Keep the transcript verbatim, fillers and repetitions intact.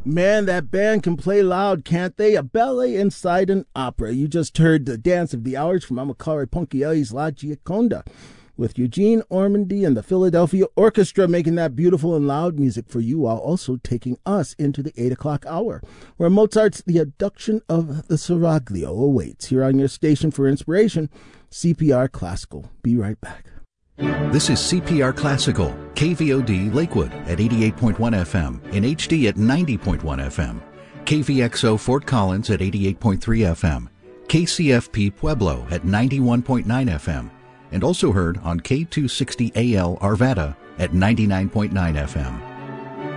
Man, that band can play loud, can't they? A ballet inside an opera. You just heard the Dance of the Hours from Amakare Ponchielli's La Gioconda, with Eugene Ormandy and the Philadelphia Orchestra making that beautiful and loud music for you, while also taking us into the eight o'clock hour, where Mozart's The Abduction of the Seraglio awaits here on your station for inspiration, C P R Classical. Be right back. This is C P R Classical, K V O D Lakewood at eighty-eight point one F M, in H D at ninety point one F M, K V X O Fort Collins at eighty-eight point three F M, K C F P Pueblo at ninety-one point nine F M, and also heard on K two sixty A L Arvada at ninety-nine point nine F M.